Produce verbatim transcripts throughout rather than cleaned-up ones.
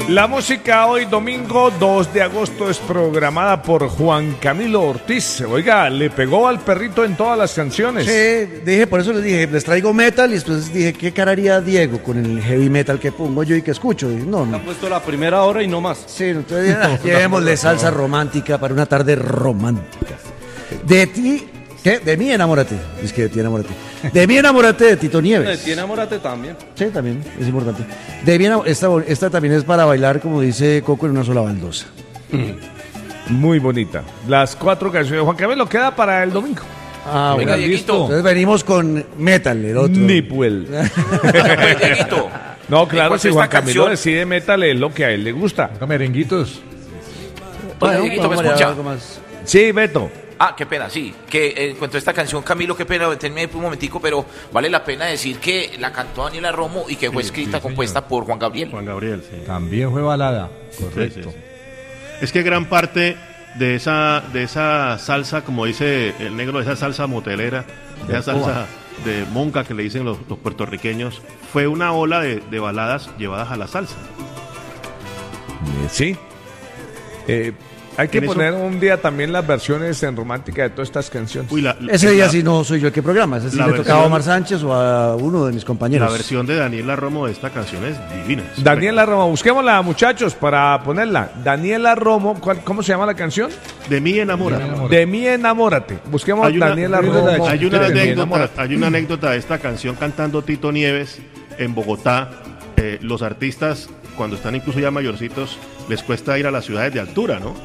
La música hoy domingo dos de agosto es programada por Juan Camilo Ortiz. Oiga, le pegó al perrito en todas las canciones. Sí, dije, por eso les dije, les traigo metal y después dije, ¿qué cara haría Diego con el heavy metal que pongo yo y que escucho? Y no, no. Han puesto la primera hora y no más. Sí, entonces ya, llevémosle salsa romántica para una tarde romántica. De ti, ¿qué? De mí enamórate. Es que de ti enamórate. De mí enamórate de Tito Nieves. De ti enamórate también. Sí, también, es importante. De bien, esta, esta también es para bailar, como dice Coco, en una sola baldosa. Muy bonita. Las cuatro canciones de Juan Camilo queda para el domingo. Ah, Venga, bueno, Dieguito. Entonces venimos con metal, el otro. Nipuel. Dieguito. No, claro, ¿Cuál si es Juan esta Camilo canción? decide metal es lo que a él le gusta. Merenguitos. Bueno, Dieguito, ¿me vamos allá, escucha? algo más. Sí, Beto. Ah, qué pena, sí. Que eh, en cuanto a esta canción, Camilo, qué pena, deténme un momentico, pero vale la pena decir que la cantó Daniela Romo y que fue Sí, escrita, sí, compuesta por Juan Gabriel. Juan Gabriel, sí. También fue balada. Sí, Correcto. sí, sí. Es que gran parte de esa, de esa salsa, como dice el negro, de esa salsa motelera, de esa salsa de monca que le dicen los, los puertorriqueños, fue una ola de, de baladas llevadas a la salsa. Eh, Sí. Eh, hay que En eso- poner un día también las versiones en romántica de todas estas canciones. Uy, la, Ese día la- sí no soy yo el que programa, ese sí la le tocaba a versión- Omar Sánchez o a uno de mis compañeros. La versión de Daniela Romo de esta canción es divina. es Daniela Romo, busquémosla, muchachos, para ponerla. Daniela Romo, ¿cuál- ¿cómo se llama la canción? De mí enamora. De mí enamórate. Busquemos Hay una, Daniela hay Romo. una- hay una de mí anécdota, enamórate. hay una anécdota de esta canción cantando Tito Nieves en Bogotá. Eh, los artistas, cuando están incluso ya mayorcitos, les cuesta ir a las ciudades de altura, ¿no?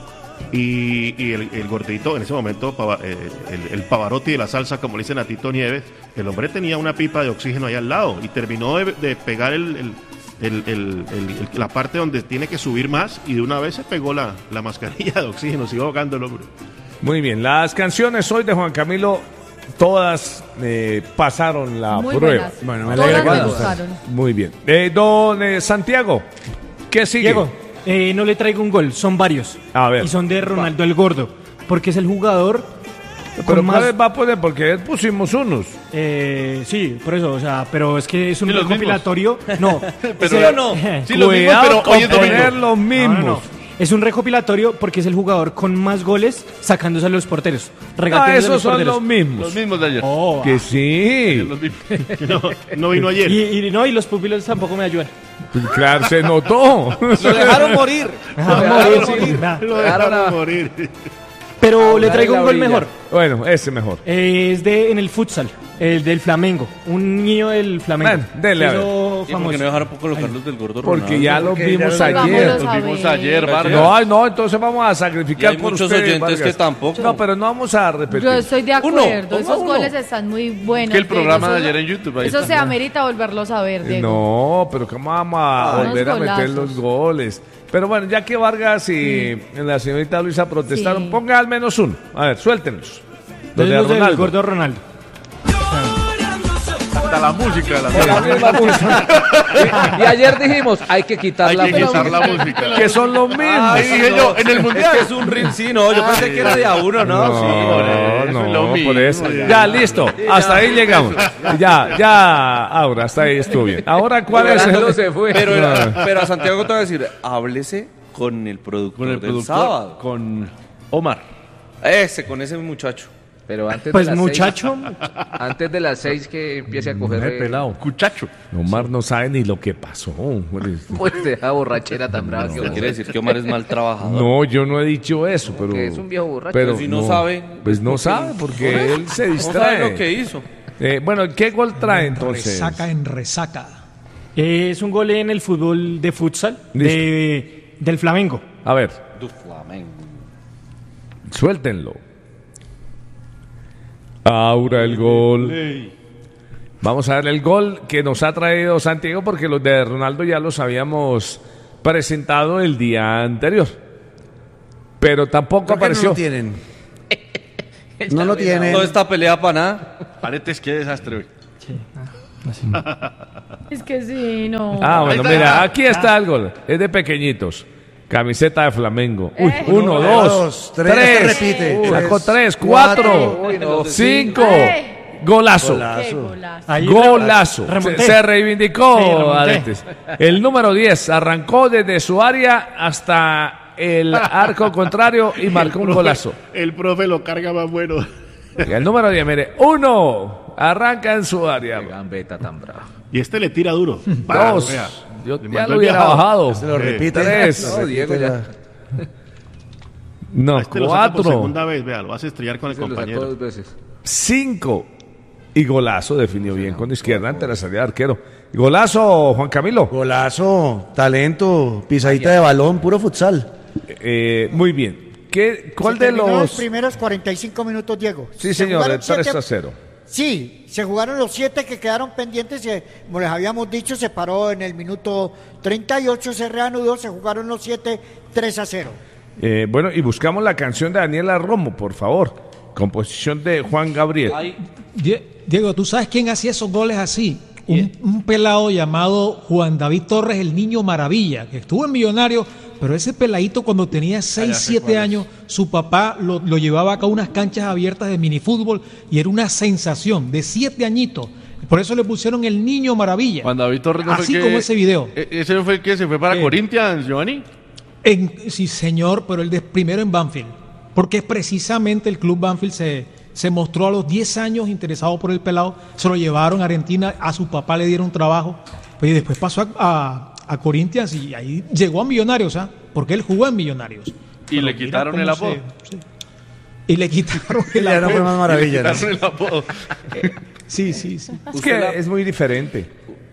Y, y el, el gordito, en ese momento, Pava- eh, el, el Pavarotti de la salsa, como le dicen a Tito Nieves, el hombre tenía una pipa de oxígeno ahí al lado y terminó de, de pegar el, el- el- el- el- el- la parte donde tiene que subir más y de una vez se pegó la, la mascarilla de oxígeno, sigo ahogando el hombre. Muy bien, las canciones hoy de Juan Camilo, todas eh, pasaron la Muy prueba. buenas. Bueno, me Todas alegra me que- gustaron. Muy bien. Eh, don eh, Santiago, ¿qué sigue? Diego, eh, no le traigo un gol, son varios. A ver. Y son de Ronaldo el Gordo, porque es el jugador Pero con más... ¿cuáles va a poner? Porque pusimos unos. Eh, sí, por eso, o sea, pero es que es un Sí, los recopilatorio. No, Pero ese- yo no. Sí, los mismos, Cuidado pero con hoy es domingo. poner los mismos. No, no, no. Es un recopilatorio porque es el jugador con más goles sacándose a los porteros. Ah, regateándose a esos los son porteros. los mismos. Los mismos de ayer. Oh, Que sí. Los mismos. Que no, no vino ayer. y, y no, y los pupilos tampoco me ayudan. Claro, se notó. Lo dejaron morir. Ajá, dejaron sí, morir. nada. Lo dejaron morir. Pero le traigo un gol mejor. Bueno, ese mejor. Eh, es de en el futsal, el del Flamengo. Un niño del Flamengo. Bueno, dele, a ver. Hizo ¿Y por famoso. qué no dejaron colocar los del gordo Porque Ronaldo? ya los Porque vimos ya los ayer. vamos a Los vimos ver. ayer, Vargas. No, ay, no, entonces vamos a Y sacrificar hay por muchos ustedes, oyentes Vargas. que tampoco. No, pero no vamos a repetir. Yo estoy de Uno, acuerdo, ponga esos uno. goles están muy buenos. Que el programa Diego, de eso- ayer en YouTube, ahí Eso está. se amerita volverlos a ver, Diego. No, pero ¿cómo vamos a Ah, volver a unos meter golazos. los goles? Pero bueno, ya que Vargas y la señorita Luisa protestaron, Sí. ponga al menos uno. A ver, suéltenos. Los de Los del Ronaldo. gordo Ronaldo. Hasta la música de la La misma música. Y, y ayer dijimos, hay que quitar Hay la que música. quitar la música. Que son los mismos. Ay, dije yo, en el Es mundial. que es un ring, Sí, no, yo pensé que era de a uno, ¿no? No, Sí, por eso, no, es lo mismo. por eso. Ya, listo. Hasta ahí llegamos. Ya, ya, ahora, hasta ahí estuvo bien. Ahora, ¿cuál es Ronaldo el...? se fue. Pero, era- pero a Santiago te voy a decir, háblese con el productor, Con el del productor, sábado. con Omar. Ese, con ese muchacho. Pero antes Pues de las muchacho, seis, antes de las seis que empiece a coger, Me he eh, pelado. Cuchacho. Omar no sabe ni lo que pasó. pues deja borrachera tan brava que Eso uno- quiere decir que Omar es mal trabajador. No, yo no he dicho eso, pero... Que es un viejo borracho. Pero Pero si no sabe, Pues no porque- sabe, porque él se No distrae. sabe lo que hizo. Eh, bueno, ¿qué gol trae entonces? Resaca en resaca. eh, es un gol en el fútbol de futsal de, del Flamengo. A ver, Du Flamengo. suéltenlo. Ahora el gol. Vamos a ver el gol que nos ha traído Santiago, porque los de Ronaldo ya los habíamos presentado el día anterior. Pero tampoco ¿Por qué no apareció. lo tienen? No lo tienen. Toda esta pelea para nada. Paretes, qué desastre hoy. Es que sí, no. Ah, bueno, mira, aquí está el gol. Es de pequeñitos. Camiseta de Flamengo. Uy, Eh. uno, Uno, dos, dos, tres, tres. repite. Uy, sacó Tres, tres, cuatro, Uy, no. cinco, Eh. Golazo. Qué golazo. Ahí Golazo. Se, remonté. se reivindicó Sí, remonté. Aretes. El número diez arrancó desde su área hasta el arco contrario y marcó un profe- golazo. El profe lo carga más bueno. Y el número diez, mire, uno arranca en su área. Gambeta tan brava. Y este le tira duro. Dos. Vea, Yo le ya mandó lo el hubiera viajado. bajado. Se lo Eh, repite. tres. Se No, Diego, repite ya. la- No, A este lo saca por cuatro. segunda vez, vea, lo vas a estrellar con el Se lo sacó compañero. dos veces. Cinco. Y golazo definió bien con izquierda ante la salida de arquero. Golazo, Juan Camilo. Golazo, talento, pisadita de balón, puro futsal. Eh, muy bien. ¿Qué, ¿Cuál Se de terminó los...? los primeros cuarenta y cinco minutos, Diego? Sí, Se señor, jugaron el tres siete- a cero. Sí, se jugaron los siete que quedaron pendientes. Y, como les habíamos dicho, se paró en el minuto treinta y ocho, se reanudó, se jugaron los siete, tres a cero. Eh, bueno, y buscamos la canción de Daniela Romo, por favor. Composición de Juan Gabriel. Die- Diego, ¿tú sabes quién hacía esos goles así? Un, un pelado llamado Juan David Torres, el Niño Maravilla, que estuvo en Millonario, pero ese peladito cuando tenía seis, siete años, su papá lo, lo llevaba acá a unas canchas abiertas de minifútbol y era una sensación, de siete añitos. Por eso le pusieron el Niño Maravilla. Juan David Torres no fue Así el que- como ese video. E- ¿Ese fue el que se fue para Eh. Corinthians, Giovanni? En- sí, señor, pero el de primero en Banfield. Porque precisamente el club Banfield se, se mostró a los diez años interesado por el pelado. Se lo llevaron a Argentina, a su papá le dieron trabajo. Pues, y después pasó a, a, a Corinthians y ahí llegó a Millonarios, ¿ah? Porque él jugó en Millonarios. Y le mira quitaron cómo el apodo. se- sí. Y le quitaron el Ya no fue apodo. más maravilla, ¿no? Quitaron el apodo. Sí, sí, sí. Es que es muy diferente.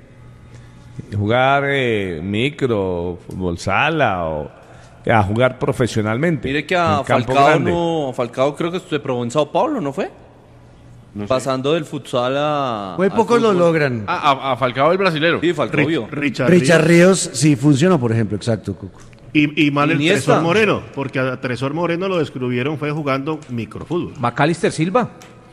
Jugar eh, micro, fútbol sala o a jugar profesionalmente. Mire que a en campo Falcao grande. no, Falcao creo que se probó en Sao Paulo, ¿no fue? Pasando del futsal a... Muy al pocos lo fútbol. logran. Ah, a, a Falcao el brasilero. Sí, Falcao vio. Richard, Richard Ríos. Ríos sí funcionó, por ejemplo, exacto, Cuco. Y, y mal el Iniesta. Tresor Moreno, porque a Tresor Moreno lo descubrieron fue jugando microfútbol. Macalister Silva.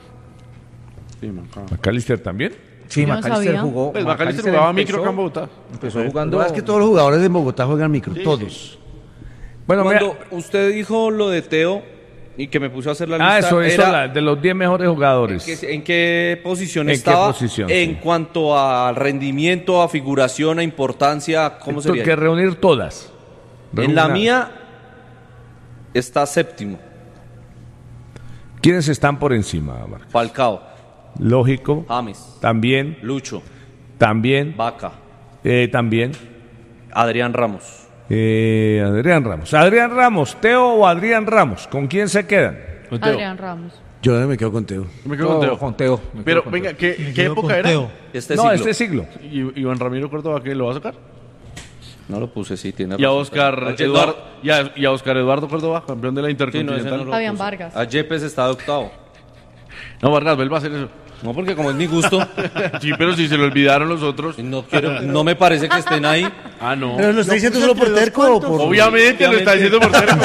McAllister también. Sí, Yo no Macalister sabía. jugó. Pues Macalister jugaba empezó- micro acá en Bogotá. Empezó Lo jugando. es que todos los jugadores de Bogotá juegan micro, todos. Bueno, Cuando mira- usted dijo lo de Teo y que me puso a hacer la lista, ah, eso, eso era la- de los diez mejores jugadores. ¿en qué, en qué posición ¿En qué estaba? posición, en sí. cuanto a rendimiento, a figuración, a importancia, ¿cómo Esto hay sería? que reunir todas. En la Reúna- mía está séptimo, ¿Quiénes están por encima, Marcos? Falcao, Lógico. James, También, Lucho, también, Vaca, eh, también. Adrián Ramos. eh, Adrián Ramos. Adrián Ramos, Teo o Adrián Ramos. ¿Con quién se quedan? Con Teo. Adrián Ramos. Yo me quedo con Teo. Yo me quedo con No, Teo. con Teo. Me Pero quedo con venga, Teo. ¿qué, Me qué quedo época con era? Teo. Este no, siglo. este siglo. ¿Y Iván Ramiro Córdoba qué lo va a sacar? No lo puse, sí, tiene Y a razón. Oscar A Ye- Eduardo, y a, y a Oscar Eduardo Córdoba, campeón de la Sí, no, Intercontinental. ese no lo Fabián puse. Vargas. A Yepes está de octavo. No, Vargas, él va a hacer eso. No, porque como es mi gusto, Sí, pero si se lo olvidaron los otros. no quiero, no me parece que estén ahí. Ah, no. Pero lo está diciendo puse solo entre por los terco o cuantos. por... Obviamente, lo está diciendo por terco.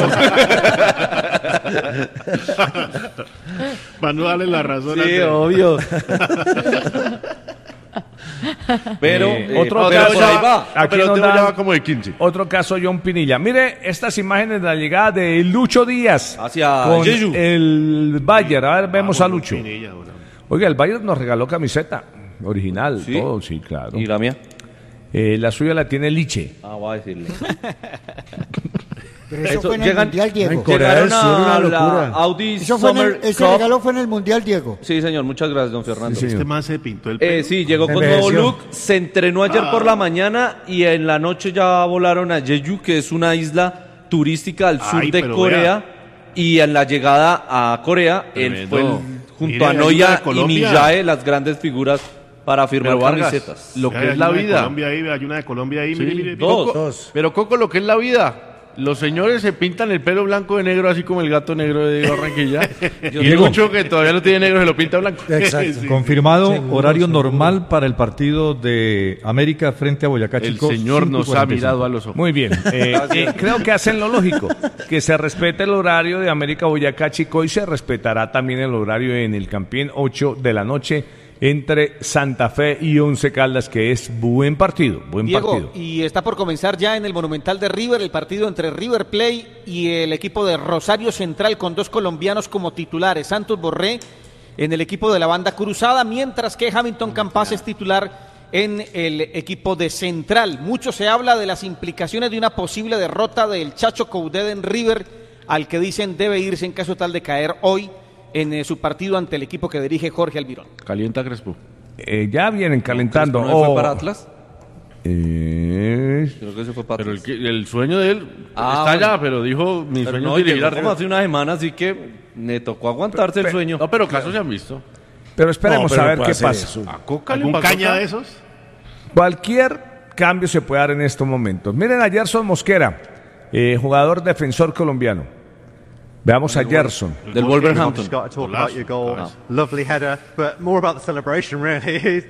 Para no darle la razón a Sí, Teo. obvio. Pero, Eh, eh, otro pero caso- por ahí va. Aquí pero nos Teo ya dan- va como de quince. Otro caso, John Pinilla. Mire estas imágenes de la llegada de Lucho Díaz Hacia con Jeju. el Bayern. A ver, vemos a Lucho. Pinilla, ahora. Oiga, el Bayern nos regaló camiseta original, ¿Sí? todo, sí, claro. ¿Y la mía? Eh, la suya la tiene Liche. Ah, voy a decirle. Pero eso, Eso, fue en el llegan- Mundial, En Diego. Corea Llegaron del Sur, una a locura. la Audi Eso fue en el- Summer ese Cup. regalo fue en el Mundial, Diego. Sí, señor, muchas gracias, don Fernando. Sí, señor. Este man se pintó el pelo. Eh, sí, llegó con Envejeció. nuevo look, se entrenó ayer por la mañana y en la noche ya volaron a Jeju, que es una isla turística al sur Ay, de pero Corea. Y en la llegada a Corea, él Tremendo. fue el- junto Mire, a hay una Noya de y Colombia. Miyae, las grandes figuras para firmar Pero Vargas, camisetas. lo Vea, que es hay la una de vida. Colombia ahí, hay una de Colombia ahí, mire, mire. dos. Coco. Dos. Pero Coco, lo que es la vida. Los señores se pintan el pelo blanco de negro, así como el gato negro de Diego Barranquilla. y Diego. Lucho, que todavía no tiene negro, se lo pinta blanco. Exacto. Confirmado Seguro, horario seguro. normal para el partido de América frente a Boyacá El Chico. señor cinco y nos ha cuarenta y cinco. mirado a los ojos. Muy bien. Eh, eh, creo que hacen lo lógico, que se respete el horario de América Boyacá Chico y se respetará también el horario en el Campín, ocho de la noche, entre Santa Fe y Once Caldas, que es buen partido, buen Diego, partido. y está por comenzar ya en el Monumental de River el partido entre River Plate y el equipo de Rosario Central con dos colombianos como titulares, Santos Borré en el equipo de la banda cruzada, mientras que Hamilton Campas es titular en el equipo de Central. Mucho se habla de las implicaciones de una posible derrota del Chacho Coudet en River, al que dicen debe irse en caso tal de caer hoy en eh, su partido ante el equipo que dirige Jorge Almirón. Calienta Crespo. Eh, ya vienen calentando. ¿No oh. fue para Atlas? Eh... Creo que se fue para Pero Atlas. el, el sueño de él Ah, está bueno. allá, pero dijo, mi Pero sueño no, es y dirigir a llegó como River. hace una semana, así que me tocó aguantarse el sueño. No, pero casos se han visto. Pero esperemos No, pero a ver puede qué hacer pasa. eso. ¿A Coca le ¿Algún pasó caña acá? de esos? Cualquier cambio se puede dar en estos momentos. Miren a Gerson Mosquera, eh, jugador defensor colombiano. Veamos a Gerson. Del Wolverhampton. Just got to talk Golazo. about your goal. Golazo. Lovely header, but more about the celebration, really.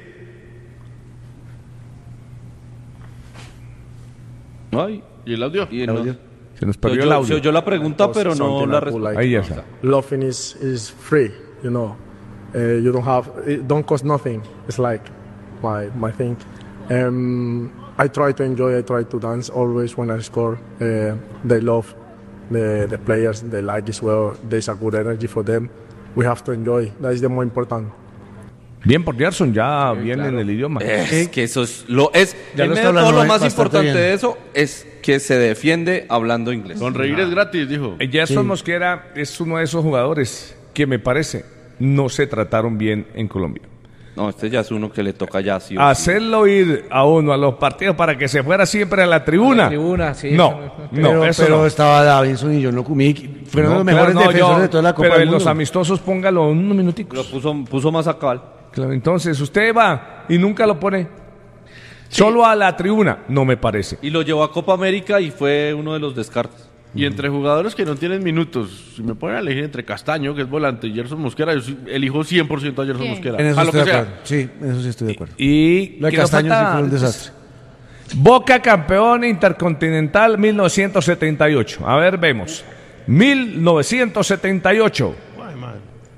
Ay, ¿Y el audio? y no. Se nos perdió Yo- el yo- audio. yo la pregunta, pero no Something la I would respuesta. like Ahí to ya answer. está. Loving is is free, you know. Uh, you don't have it don't cost nothing. It's like my my thing. Um, I try to enjoy. I try to dance always when I score. Uh, they love the the players. They like as well. There's a good energy for them. We have to enjoy. That is the more important. Bien por Gerson, ya viene en el idioma. Es que eso es lo es. Ya en lo medio está de todo, hablando lo más bastante importante bien. de eso es que se defiende hablando inglés. Sonreír es gratis, dijo. Eh, Gerson Mosquera es uno de esos jugadores que me parece no se trataron bien en Colombia. No, este ya es uno que le toca ya sí o sí. Hacerlo ir a uno a los partidos para que se fuera siempre a la tribuna. A la tribuna, sí, No, eso no- no, pero eso pero no. estaba Davinson y John Locumí. Fueron No, los mejores claro, no, defensores yo- de toda la Copa Pero del en los Mundo. amistosos póngalo unos minuticos. Lo puso, puso más a cabal. Claro, entonces usted va y nunca lo pone solo a la tribuna, no me parece. Y lo llevó a Copa América y fue uno de los descartes. Y entre jugadores que no tienen minutos, si me ponen a elegir entre Castaño, que es volante, y Gerson Mosquera, yo sí elijo cien por ciento a Gerson ¿Quién? Mosquera. En eso a lo estoy que de sea. acuerdo. Sí, en eso sí estoy de acuerdo. Y Lo de que nos Castaño sí falta- fue un desastre. Boca campeón intercontinental mil novecientos setenta y ocho. A ver, vemos. mil novecientos setenta y ocho. Ay, man.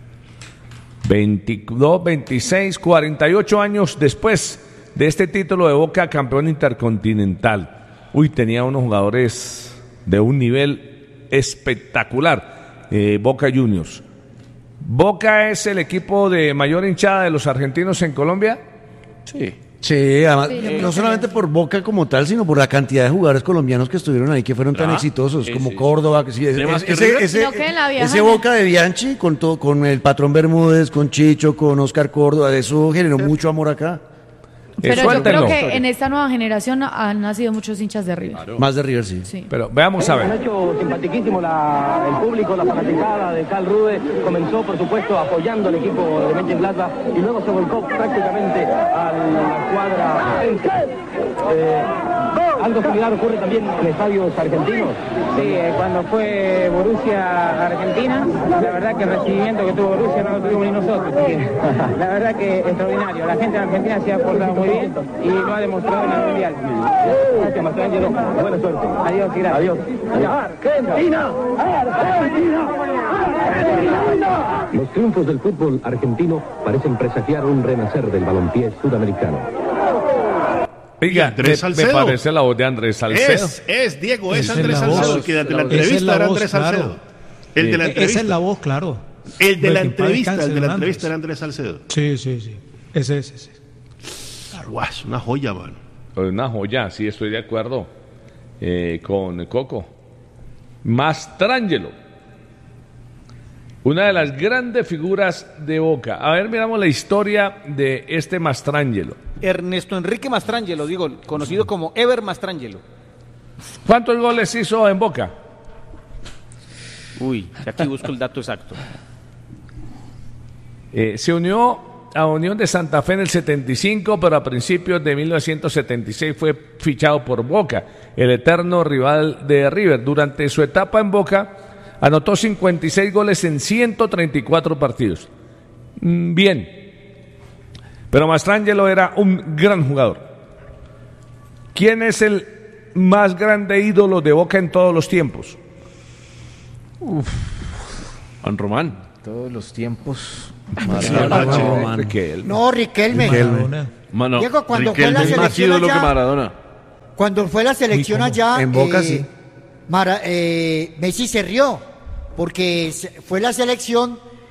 veintidós, veintiséis, cuarenta y ocho años después de este título de Boca campeón intercontinental. Uy, tenía unos jugadores de un nivel espectacular. Eh, Boca Juniors. ¿Boca es el equipo de mayor hinchada de los argentinos en Colombia? Sí. Sí, además, Sí, yo eh, creo no que solamente sí. por Boca como tal, sino por la cantidad de jugadores colombianos que estuvieron ahí, que fueron tan Ah, exitosos, sí, como sí. Córdoba. Que sí, ¿Tiene más ese, que ese, River? ese- Sino que la vieja ese ya- Boca de Bianchi, con, todo, con el patrón Bermúdez, con Chicho, con Oscar Córdoba, eso generó mucho amor acá. Eh, Pero yo suéltenlo. creo que en esta nueva generación han nacido muchos hinchas de River. Más de River, sí. Sí. Pero veamos a Un ver. hecho simpaticísimo, la- el público, la fanaticada de Karl Rude comenzó, por supuesto, apoyando al equipo de Mönchengladbach y luego se volcó prácticamente a la cuadra. Eh, algo similar ocurre también en estadios argentinos. Sí, eh, cuando fue Borussia Argentina, la verdad que el recibimiento que tuvo Borussia no lo tuvimos ni nosotros. así que, la verdad que extraordinario. La gente de Argentina se ha portado muy bien y lo ha demostrado en el Mundial. Gracias, Mastrangelo. Buena suerte. Adiós y gracias. Adiós. Argentina, Argentina, Argentina. Los triunfos del fútbol argentino parecen presagiar un renacer del balompié sudamericano. Oiga, Andrés me, me Salcedo. parece la voz de Andrés Salcedo. Es, es, Diego, es Esa es Andrés la voz. Salcedo, el que de la Esa es entrevista la era voz, Andrés claro. Salcedo. El de la Eh, entrevista. Esa es la voz, claro. El de la Pues que en paz entrevista, descanse, el de la Hernández. entrevista era Andrés Salcedo. Sí, sí, sí. Ese es ese. Guau, es una joya, mano. Una joya, sí, estoy de acuerdo eh, con Coco. Mastrangelo, una de las grandes figuras de Boca. A ver, miramos la historia de este Mastrangelo. Ernesto Enrique Mastrangelo, digo, conocido como Ever Mastrangelo. ¿Cuántos goles hizo en Boca? Uy, aquí busco el dato exacto. Eh, se unió a Unión de Santa Fe en el setenta y cinco, pero a principios de mil novecientos setenta y seis fue fichado por Boca, el eterno rival de River. Durante su etapa en Boca, anotó cincuenta y seis goles en ciento treinta y cuatro partidos. Mm, Bien, pero Mastrangelo era un gran jugador. ¿Quién es el más grande ídolo de Boca en todos los tiempos? Uf. Juan Román. Todos los tiempos. Maradona. Riquelme. No, Riquelme. Riquelme. Mano, Diego, cuando fue Riquelme la es más selección ídolo allá- que Maradona. Cuando fue la selección Uy, ¿cómo? allá, En Boca, eh, sí. Mara- eh, Messi se rió, porque se- fue la selección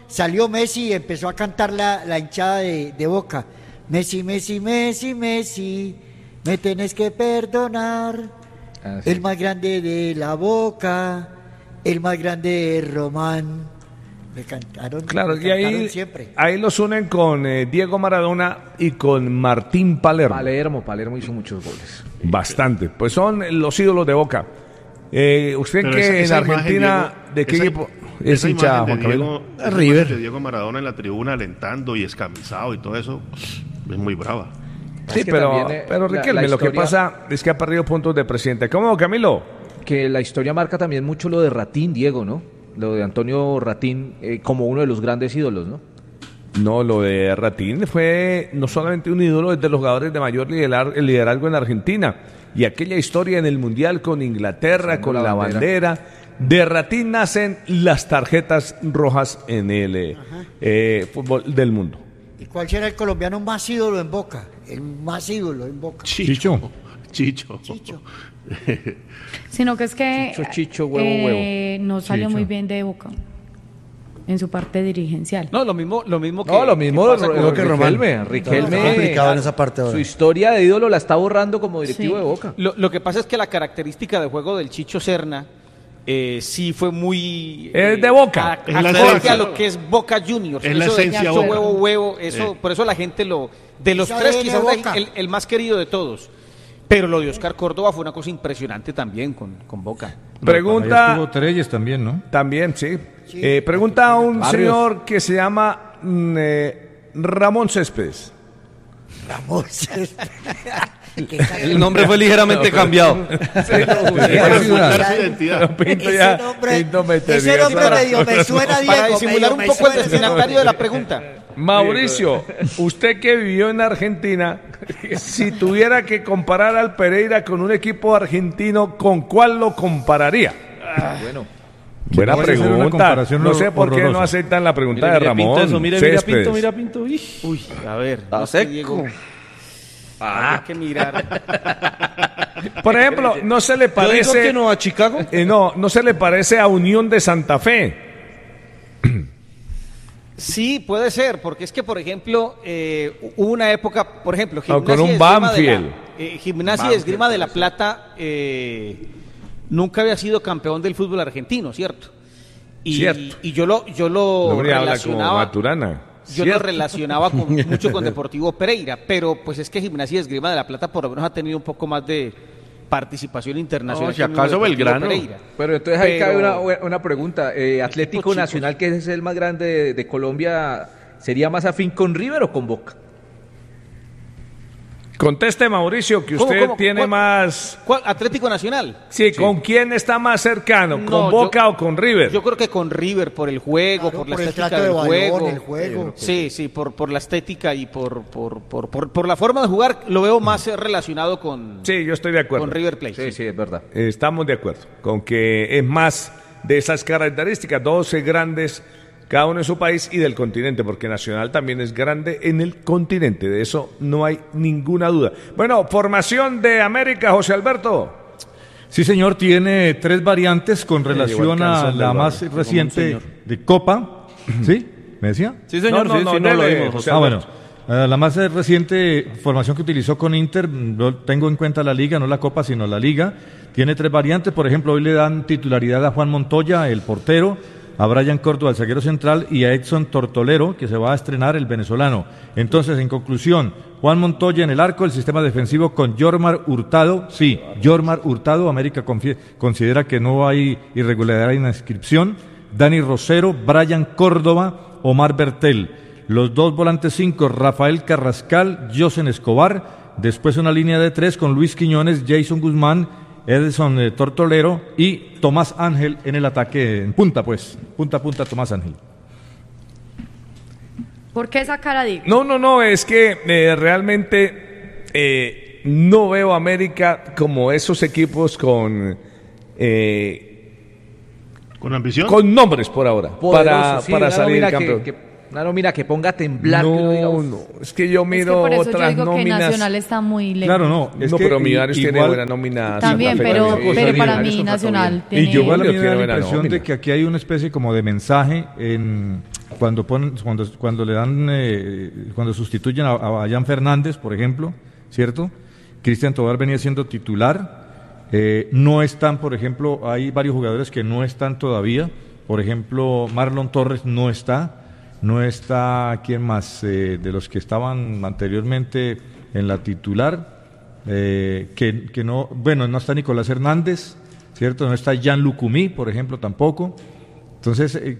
salió Messi y empezó a cantar la, la hinchada de, de Boca. Messi, Messi, Messi, Messi, me tenés que perdonar. Ah, sí. El más grande de la Boca, el más grande de Román. Me cantaron, claro, me y ahí, siempre. ahí los unen con eh, Diego Maradona y con Martín Palermo. Palermo, Palermo hizo muchos goles. Bastante. Pues son los ídolos de Boca. Eh, ¿Usted Pero que esa- en esa Argentina, imagen, de qué Diego, equipo esa- es esa hincha, imagen Juan de Camilo? Diego- esa River. imagen de Diego Maradona en la tribuna alentando y escamizado y todo eso es muy brava. Sí, Es que pero, también, eh, pero la- Riquelme, la lo que historia- pasa es que ha perdido puntos de presidente. ¿Cómo, Camilo? Que la historia marca también mucho lo de Ratín, Diego, ¿no? Lo de Antonio Ratín eh, como uno de los grandes ídolos, ¿no? No, lo de Ratín fue no solamente un ídolo, es de los jugadores de mayor liderar- liderazgo en Argentina. Y aquella historia en el Mundial con Inglaterra, con la la bandera. bandera. De Ratín nacen las tarjetas rojas en el eh, eh, fútbol del mundo. ¿Y cuál será el colombiano más ídolo en Boca? El más ídolo en Boca. Chicho. Chicho. Chicho. Sino que es que Chicho, chicho, huevo, eh, no salió Chicho. muy bien de Boca en su parte dirigencial. No, lo mismo, lo mismo que. No, lo mismo que pasa Ro- con que Riquelme. Riquelme. Riquelme, Está complicado en esa parte ahora. su historia de ídolo la está borrando como directivo Sí. de Boca. Lo, lo que pasa es que la característica de juego del Chicho Serna eh, sí fue muy... Es de Boca. a- Es la acorde esencia. a lo que es Boca Juniors. Es la Eso de esencia Chicho, Boca. huevo, huevo, eso, Sí. por eso la gente lo... De los Esa tres A D N quizás Boca. el, el más querido de todos. Pero lo de Oscar Córdoba fue una cosa impresionante también con, con Boca. Ahí Pregunta, estuvo Treyes también, ¿no? también, sí. Eh, pregunta a un Barrios. señor que se llama mm, eh, Ramón Céspedes. Ramón. El nombre fue ligeramente cambiado. Para ocultar su identidad. Pinto Ese ya, nombre- Pinto me ese tenía nombre esa- medio me suena, Diego. Para disimular medio un me poco el suena ese destinatario de la pregunta. Mauricio, usted que vivió en Argentina, si tuviera que comparar al Pereira con un equipo argentino, ¿con cuál lo compararía? Bueno. Buena puede ser una pregunta. comparación No sé por qué horrorosa. no aceptan la pregunta Mire, de mire, Ramón. Pinto eso, mire, mira Céspedes. Pinto, mira Pinto. Uy. Uy, a ver. Está no sé, seco. Diego. Ah. Hay que mirar. Por ejemplo, no se le Yo digo parece. que no a Chicago. Eh, no, no se le parece a Unión de Santa Fe. Sí, puede ser, porque es que, por ejemplo, eh, hubo una época, por ejemplo, O con Gimnasia un y Esgrima de la- Banfield. eh, Gimnasia y Esgrima de la Plata eh, nunca había sido campeón del fútbol argentino, ¿cierto? Y, Cierto. y yo lo, yo lo No habla como relacionaba, Maturana. yo lo Cierto. relacionaba con, mucho con Deportivo Pereira, pero pues es que Gimnasia y Esgrima de la Plata por lo menos ha tenido un poco más de participación internacional. No, si que el mismo acaso Deportivo Belgrano. Pereira. Pero entonces ahí Pero- cabe una, una pregunta. Eh, Atlético Equipos Nacional, que es el más grande de, de Colombia, ¿sería más afín con River o con Boca? Conteste, Mauricio, que ¿Cómo, usted cómo? tiene ¿Cuál? más. ¿Cuál? Atlético Nacional. Sí, ¿con quién está más cercano? ¿Con No, Boca yo- o con River? Yo creo que con River, por el juego, Claro, por la por el estética trato de del balón, juego. el juego. Sí, sí, por, por la estética y por, por, por, por, por la forma de jugar, lo veo más eh, relacionado con, Sí, yo estoy de acuerdo. con River Plate. Sí, sí, es verdad. Estamos de acuerdo con que es más de esas características, doce grandes, cada uno en su país y del continente, porque Nacional también es grande en el continente, de eso no hay ninguna duda. Bueno, formación de América, José Alberto. Sí, señor, tiene tres variantes con relación llegó el a calzón la del más barrio, reciente de Copa. ¿Sí? ¿Me decía? Sí, señor, No, no, sí, no, sí, no lo dele, vimos. José Ah, bueno. Alberto. Eh, la más eh, reciente formación que utilizó con Inter, no tengo en cuenta la liga, no la Copa, sino la liga. Tiene tres variantes, por ejemplo, hoy le dan titularidad a Juan Montoya, el portero, a Brian Córdoba, el zaguero central, y a Edson Tortolero, que se va a estrenar, el venezolano. Entonces, en conclusión, Juan Montoya en el arco, el sistema defensivo con Yormar Hurtado. Sí, Yormar Hurtado, América confie- considera que no hay irregularidad en la inscripción. Dani Rosero, Brian Córdoba, Omar Bertel. Los dos volantes cinco, Rafael Carrascal, Josen Escobar. Después una línea de tres con Luis Quiñones, Jason Guzmán, Edson eh, Tortolero y Tomás Ángel en el ataque, en punta pues, punta a punta Tomás Ángel. ¿Por qué esa cara de... No, no, no, es que eh, realmente eh, no veo a América como esos equipos con... eh, ¿Con ambición? con nombres por ahora, Poderoso, para, sí, para una salir nómina campeón. Que, que Una nómina que ponga a temblar. No, que uno diga, "Uf". no, es que yo Es que miro por eso yo otras digo que nóminas. Nacional está muy lejos. Claro, no. Es no, que pero i- Millonarios tiene igual- buena nómina. También, Santa Fe pero, también. pero para Millonarios mí contrató Nacional bien. tiene... Y yo igual a mí me tiene da la buena impresión nómina. de que aquí hay una especie como de mensaje en cuando ponen, cuando, cuando le dan, eh, cuando sustituyen a, a Jan Fernández, por ejemplo, ¿cierto? Cristian Tobar venía siendo titular. Eh, no están, por ejemplo, hay varios jugadores que no están todavía. Por ejemplo, Marlon Torres no está. No está, ¿quién más? Eh, de los que estaban anteriormente en la titular. Eh, que, que no, bueno, no está Nicolás Hernández, ¿cierto? No está Jan Lucumí, por ejemplo, tampoco. Entonces, eh,